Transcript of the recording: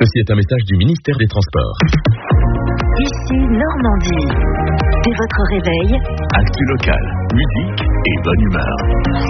Ceci est un message du ministère des Transports. Ici Normandie. Dès votre réveil, Actu local, musique et bonne humeur.